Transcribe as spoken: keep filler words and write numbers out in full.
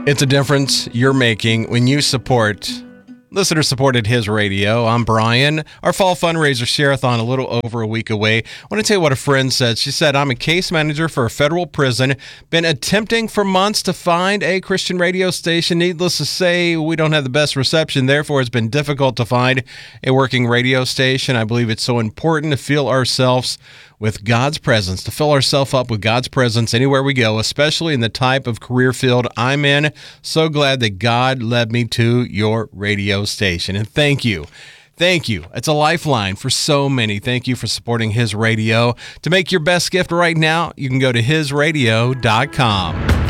It's a difference you're making when you support listener-supported His Radio. I'm Brian. Our fall fundraiser share-a-thon a little over a week away. I want to tell you what a friend said. She said, I'm a case manager for a federal prison. Been attempting for months to find a Christian radio station. Needless to say, we don't have the best reception. Therefore, it's been difficult to find a working radio station. I believe it's so important to fill ourselves with God's presence, to fill ourselves up with God's presence anywhere we go, especially in the type of career field I'm in. So glad that God led me to your radio station. And thank you. Thank you. It's a lifeline for so many. Thank you for supporting His Radio. To make your best gift right now, you can go to his radio dot com.